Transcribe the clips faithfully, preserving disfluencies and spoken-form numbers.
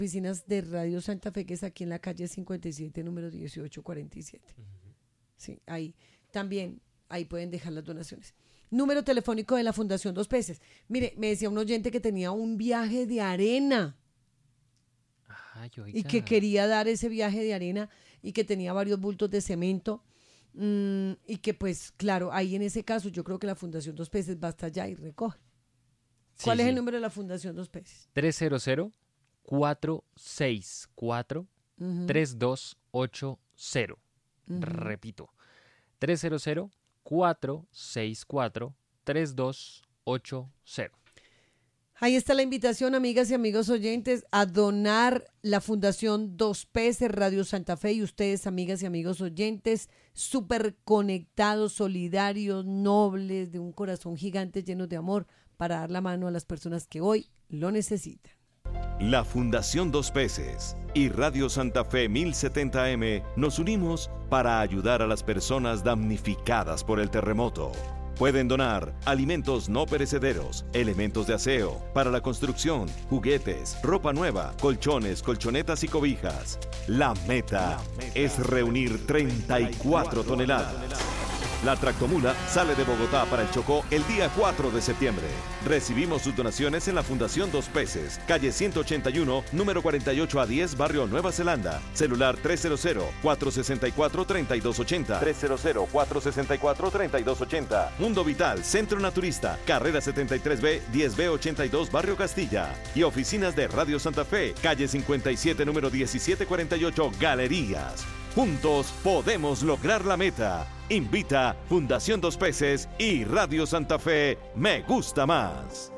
Oficinas de Radio Santa Fe, que es aquí en la calle cincuenta y siete, número dieciocho cuarenta y siete. Uh-huh. Sí, ahí también, ahí pueden dejar las donaciones. Número telefónico de la Fundación Dos Peces. Mire, me decía un oyente que tenía un viaje de arena. Ay, y que quería dar ese viaje de arena y que tenía varios bultos de cemento. Mm, y que pues, claro, ahí en ese caso yo creo que la Fundación Dos Peces va hasta allá y recoge. ¿Cuál sí, es sí. el número de la Fundación Dos Peces? tres cero cero, cuatro seis cuatro, tres dos ocho cero. Uh-huh. Repito, tres cero cero, cuatro seis cuatro, tres dos ocho cero. Ahí está la invitación, amigas y amigos oyentes, a donar la Fundación Dos Peces, Radio Santa Fe, y ustedes, amigas y amigos oyentes, súper conectados, solidarios, nobles, de un corazón gigante lleno de amor, para dar la mano a las personas que hoy lo necesitan. La Fundación Dos Peces y Radio Santa Fe mil setenta eme nos unimos para ayudar a las personas damnificadas por el terremoto. Pueden donar alimentos no perecederos, elementos de aseo, para la construcción, juguetes, ropa nueva, colchones, colchonetas y cobijas. La meta, La meta es reunir treinta y cuatro toneladas. La tractomula sale de Bogotá para el Chocó el día cuatro de septiembre. Recibimos sus donaciones en la Fundación Dos Peces, calle ciento ochenta y uno, número cuarenta y ocho a diez, barrio Nueva Zelanda. Celular tres cero cero, cuatro seis cuatro, tres dos ocho cero, tres cero cero, cuatro seis cuatro, tres dos ocho cero. Mundo Vital, Centro Naturista, carrera setenta y tres B, diez B ochenta y dos, barrio Castilla. Y oficinas de Radio Santa Fe, calle cincuenta y siete, número diecisiete cuarenta y ocho, Galerías. Juntos podemos lograr la meta. Invita Fundación Dos Peces y Radio Santa Fe, Me Gusta Más.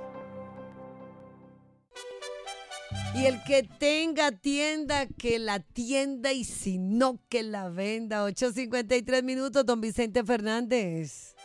Y el que tenga tienda, que la tienda, y si no, que la venda. ocho cincuenta y tres minutos, don Vicente Fernández.